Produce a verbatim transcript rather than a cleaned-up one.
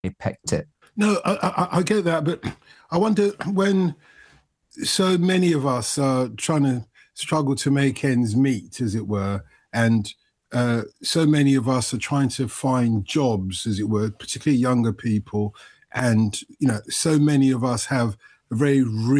picked it. No, I, I, I get that, but I wonder when so many of us are trying to struggle to make ends meet, as it were, and uh, so many of us are trying to find jobs, as it were, particularly younger people, and you know, so many of us have a very